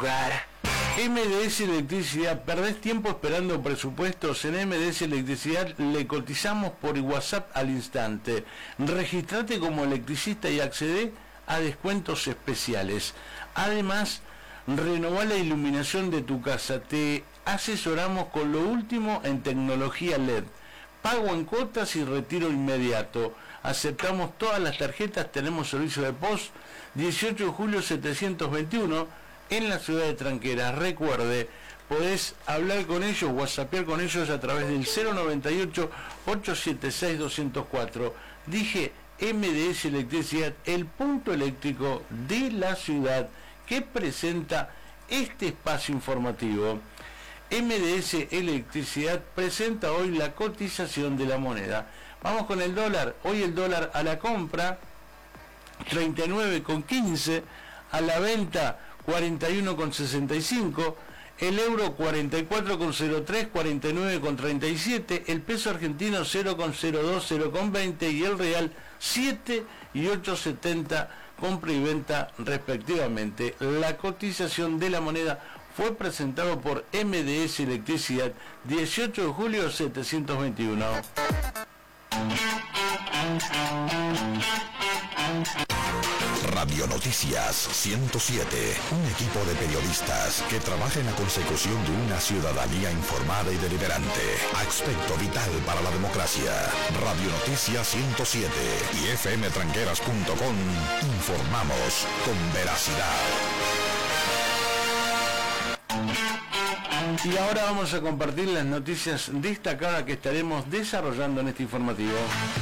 hogar. MDS Electricidad, ¿perdés tiempo esperando presupuestos? En MDS Electricidad le cotizamos por WhatsApp al instante. Registrate como electricista y accedé a descuentos especiales. Además, renová la iluminación de tu casa. Te asesoramos con lo último en tecnología LED. Pago en cuotas y retiro inmediato. Aceptamos todas las tarjetas, tenemos servicio de POS. 18 de julio 721 en la ciudad de Tranqueras. Recuerde, podés hablar con ellos, whatsappear con ellos a través del 098-876-204. Dije MDS Electricidad, el punto eléctrico de la ciudad que presenta este espacio informativo. MDS Electricidad presenta hoy la cotización de la moneda. Vamos con el dólar. Hoy el dólar a la compra 39,15, a la venta 41,65, el euro 44,03, 49,37, el peso argentino 0,02, 0,20 y el real 7 y 8,70, compra y venta respectivamente. La cotización de la moneda fue presentado por MDS Electricidad, 18 de julio 721. Radio Noticias 107, un equipo de periodistas que trabaja en la consecución de una ciudadanía informada y deliberante, aspecto vital para la democracia. Radio Noticias 107 y fmtranqueras.com, informamos con veracidad. Y ahora vamos a compartir las noticias destacadas que estaremos desarrollando en este informativo.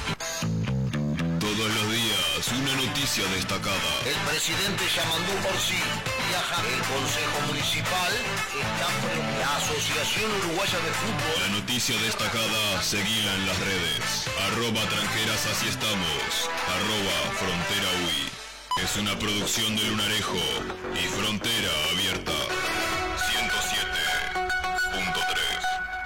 Todos los días, una noticia destacada. El presidente ya mandó por sí. Viaja el Consejo Municipal. La Asociación Uruguaya de Fútbol. La noticia destacada, seguila en las redes. @tranqueras, así estamos. @frontera UI. Es una producción de Lunarejo y Frontera Abierta. 107.3.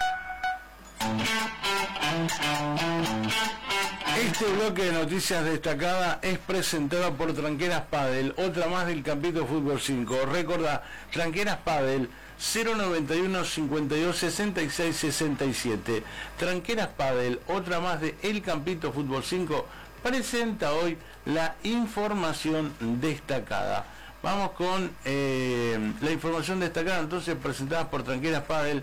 Este bloque de noticias destacadas es presentado por Tranqueras Padel, otra más del Campito Fútbol 5. Recordá, Tranqueras Padel 091 52 66 67. Tranqueras Padel, otra más de El Campito Fútbol 5, presenta hoy la información destacada. Vamos con la información destacada, entonces, presentada por Tranqueras Padel,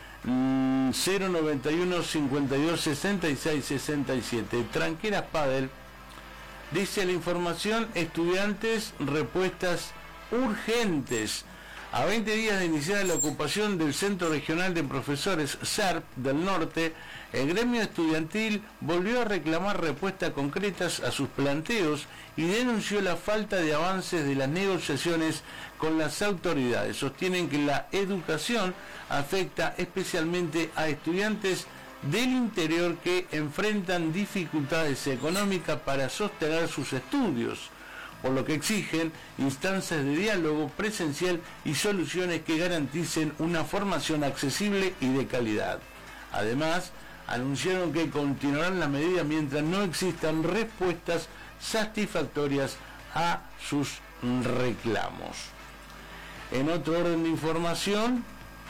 091 52 66 67. Tranqueras Padel, dice la información: estudiantes, respuestas urgentes. A 20 días de iniciar la ocupación del Centro Regional de Profesores SERP del Norte, el gremio estudiantil volvió a reclamar respuestas concretas a sus planteos y denunció la falta de avances de las negociaciones con las autoridades. Sostienen que la educación afecta especialmente a estudiantes del interior que enfrentan dificultades económicas para sostener sus estudios, por lo que exigen instancias de diálogo presencial y soluciones que garanticen una formación accesible y de calidad. Además, anunciaron que continuarán las medidas mientras no existan respuestas satisfactorias a sus reclamos. En otro orden de información,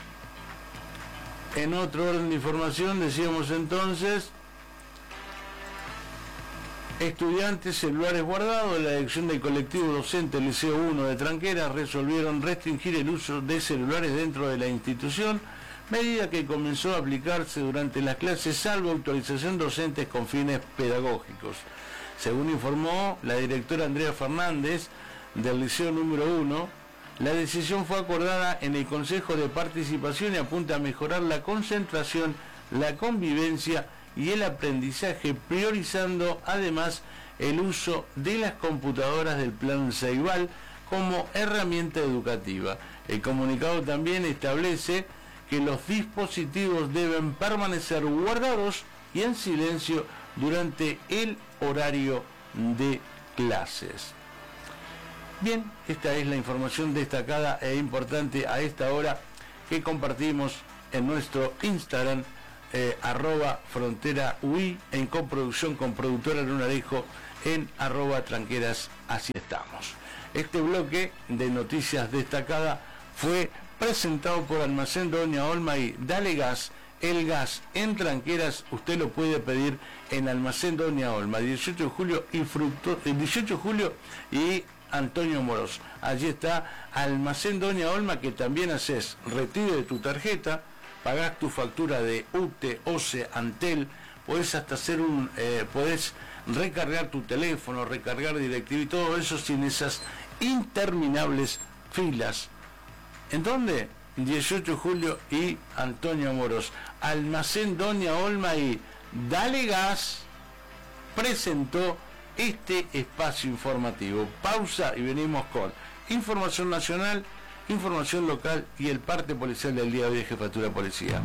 decíamos entonces: estudiantes, celulares guardados. La dirección del colectivo docente del Liceo 1 de Tranqueras resolvieron restringir el uso de celulares dentro de la institución, medida que comenzó a aplicarse durante las clases salvo autorización docentes con fines pedagógicos. Según informó la directora Andrea Fernández del Liceo número 1, la decisión fue acordada en el Consejo de Participación y apunta a mejorar la concentración, la convivencia y el aprendizaje, priorizando además el uso de las computadoras del Plan Ceibal como herramienta educativa. El comunicado también establece que los dispositivos deben permanecer guardados y en silencio durante el horario de clases. Bien, esta es la información destacada e importante a esta hora que compartimos en nuestro Instagram, @fronteraui, en coproducción con productora Lunarejo, en @tranqueras, así estamos. Este bloque de noticias destacadas fue presentado por Almacén Doña Olma y Dale Gas. El gas en Tranqueras usted lo puede pedir en Almacén Doña Olma, 18 de julio y Antonio Moros. Allí está Almacén Doña Olma, que también haces retiro de tu tarjeta, pagás tu factura de UTE, OCE, Antel, podés hasta hacer podés recargar tu teléfono, recargar DirecTV y todo eso sin esas interminables filas. ¿En dónde? 18 de julio y Antonio Moros. Almacén Doña Olma y Dale Gas presentó este espacio informativo. Pausa y venimos con información nacional, información local y el parte policial del día de hoy de Jefatura de Policía.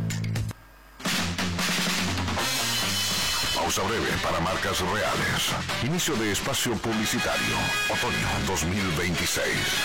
Pausa breve para marcas reales. Inicio de espacio publicitario. Otoño 2026.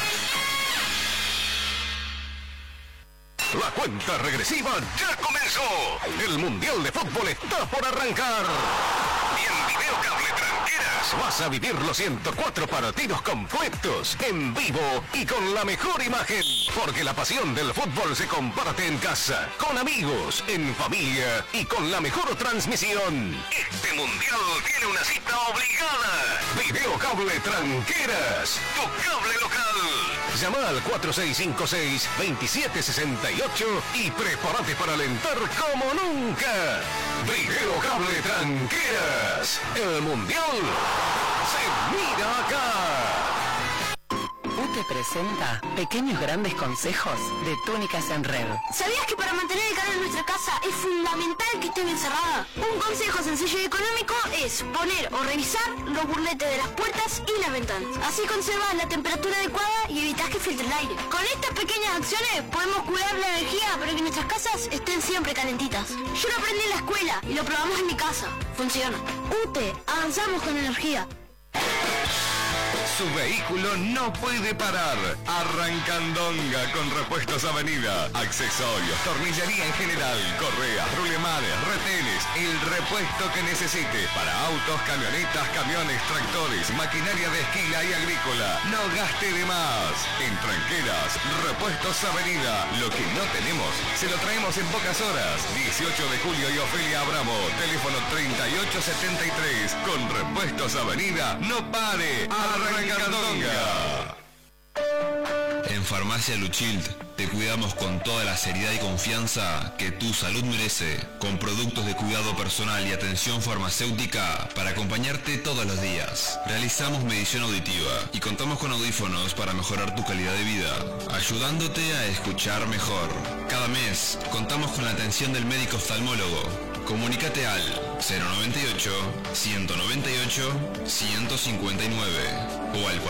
La cuenta regresiva ya comenzó. El Mundial de Fútbol está por arrancar. Y en Video Cable Tranqueras vas a vivir los 104 partidos completos, en vivo y con la mejor imagen. Porque la pasión del fútbol se comparte en casa, con amigos, en familia y con la mejor transmisión. Este Mundial tiene una cita obligada. Video Cable Tranqueras, tu cable local. Llama al 4656-2768 y prepárate para alentar como nunca. Video Cable Tranqueras. El Mundial se mira acá. UTE presenta Pequeños Grandes Consejos de Túnicas en Red. ¿Sabías que para mantener el calor en nuestra casa es fundamental que esté bien cerrada? Un consejo sencillo y económico es poner o revisar los burletes de las puertas y las ventanas. Así conservas la temperatura adecuada y evitas que filtre el aire. Con estas pequeñas acciones podemos cuidar la energía para que nuestras casas estén siempre calentitas. Yo lo aprendí en la escuela y lo probamos en mi casa. Funciona. UTE, avanzamos con energía. Su vehículo no puede parar. Arrancandonga con Repuestos Avenida. Accesorios, tornillería en general, correas, rulemanes, retenes, el repuesto que necesite para autos, camionetas, camiones, tractores, maquinaria de esquila y agrícola. No gaste de más. En Tranqueras, Repuestos Avenida. Lo que no tenemos, se lo traemos en pocas horas. 18 de julio y Ofelia Abramo. Teléfono 3873. Con Repuestos Avenida, no pare. Arrancandonga. En Farmacia Luchild te cuidamos con toda la seriedad y confianza que tu salud merece, con productos de cuidado personal y atención farmacéutica para acompañarte todos los días. Realizamos medición auditiva y contamos con audífonos para mejorar tu calidad de vida, ayudándote a escuchar mejor. Cada mes contamos con la atención del médico oftalmólogo. Comunícate al 098-198-159 o al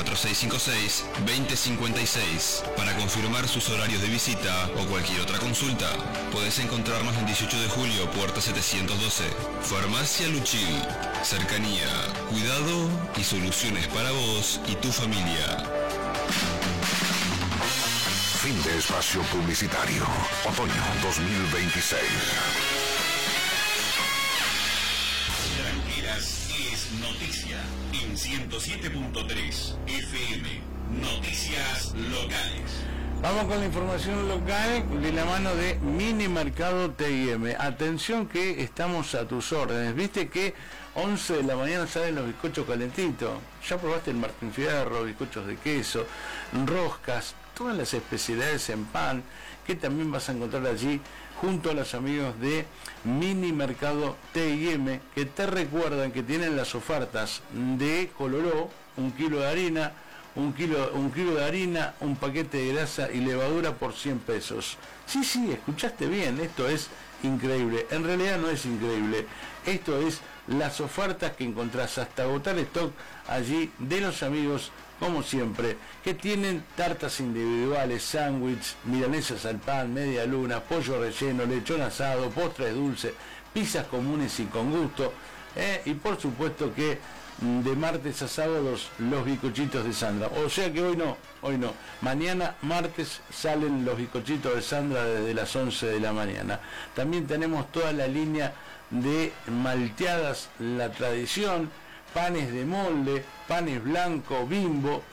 4656-2056 para confirmar sus horarios de visita o cualquier otra consulta. Puedes encontrarnos en 18 de julio, puerta 712. Farmacia Luchil. Cercanía, cuidado y soluciones para vos y tu familia. Fin de espacio publicitario. Otoño 2026. Tranqueras es noticia en 107.3 FM. Noticias locales. Vamos con la información local de la mano de Mini Mercado TIM. Atención que estamos a tus órdenes. Viste que 11 de la mañana salen los bizcochos calentitos. Ya probaste el Martín Fierro, bizcochos de queso, roscas, todas las especialidades en pan que también vas a encontrar allí junto a los amigos de Mini Mercado TIM, que te recuerdan que tienen las ofertas de Coloró, 1 kilo de harina, un kilo de harina, un paquete de grasa y levadura por 100 pesos. Sí, escuchaste bien, esto es increíble. En realidad no es increíble, esto es las ofertas que encontrás hasta agotar stock allí de los amigos, como siempre, que tienen tartas individuales, sándwiches, milanesas al pan, media luna, pollo relleno, lechón asado, postres dulces, pizzas comunes y con gusto, y por supuesto que de martes a sábados los bizcochitos de Sandra. O sea que hoy no. Mañana martes salen los bizcochitos de Sandra desde las 11 de la mañana. También tenemos toda la línea de malteadas La Tradición, panes de molde, panes blanco, Bimbo